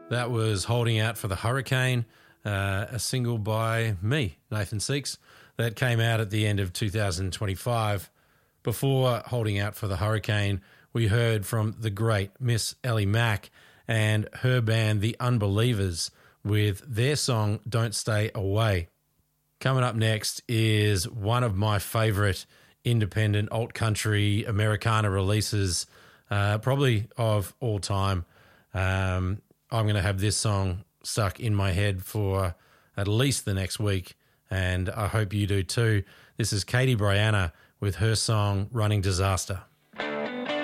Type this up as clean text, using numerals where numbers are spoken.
That was Holding Out for the Hurricane, a single by me, Nathan Seeks, that came out at the end of 2025. Before Holding Out for the Hurricane, we heard from the great Miss Ellie Mack and her band The Unbelievers with their song Don't Stay Away. Coming up next is one of my favourite independent alt-country Americana releases, probably of all time. I'm going to have this song stuck in my head for at least the next week, and I hope you do too. This is Katie Brianna with her song Running Disaster.